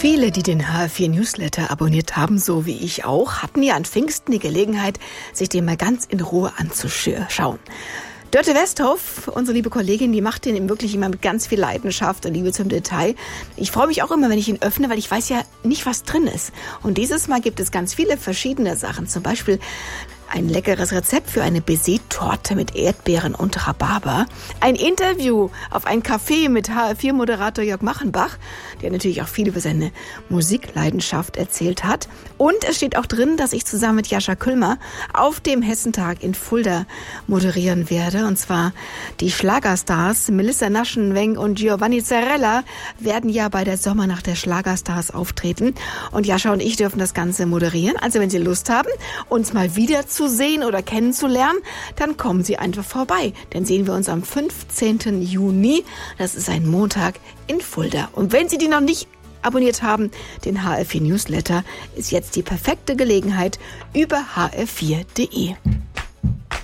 Viele, die den HR4 Newsletter abonniert haben, so wie ich auch, hatten ja an Pfingsten die Gelegenheit, sich den mal ganz in Ruhe anzuschauen. Dörte Westhoff, unsere liebe Kollegin, die macht den wirklich immer mit ganz viel Leidenschaft und Liebe zum Detail. Ich freue mich auch immer, wenn ich ihn öffne, weil ich weiß ja nicht, was drin ist. Und dieses Mal gibt es ganz viele verschiedene Sachen. Zum Beispiel ein leckeres Rezept für eine Baiser-Torte mit Erdbeeren und Rhabarber. Ein Interview auf ein Café mit HR4-Moderator Jörg Machenbach, der natürlich auch viel über seine Musikleidenschaft erzählt hat. Und es steht auch drin, dass ich zusammen mit Jascha Küllmer auf dem Hessentag in Fulda moderieren werde. Und zwar die Schlagerstars Melissa Naschenweng und Giovanni Zarella werden ja bei der Sommernacht der Schlagerstars auftreten. Und Jascha und ich dürfen das Ganze moderieren. Also wenn Sie Lust haben, uns mal wieder zu sehen oder kennenzulernen, dann kommen Sie einfach vorbei. Dann sehen wir uns am 15. Juni, das ist ein Montag, in Fulda. Und wenn Sie die noch nicht abonniert haben, den HR4 Newsletter, ist jetzt die perfekte Gelegenheit über hr4.de.